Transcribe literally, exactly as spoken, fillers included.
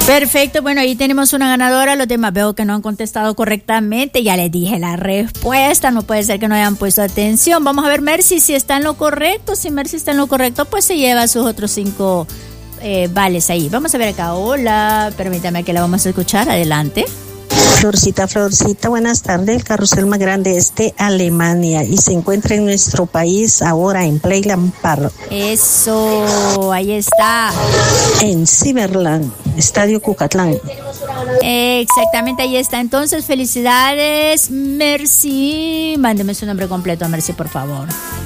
Perfecto, bueno, ahí tenemos una ganadora. Los demás veo que no han contestado correctamente. Ya les dije la respuesta, no puede ser que no hayan puesto atención. Vamos a ver Mercy si está en lo correcto. Si Mercy está en lo correcto, pues se lleva sus otros cinco eh, vales ahí. Vamos a ver acá. Hola, permítame que la vamos a escuchar. Adelante. Florcita, Florcita, buenas tardes. El carrusel más grande es de Alemania y se encuentra en nuestro país ahora en Playland Park. Eso, ahí está. En Cyberland, Estadio Cucatlán. Exactamente, ahí está. Entonces, felicidades, Mercy. Mándeme su nombre completo, Mercy, por favor.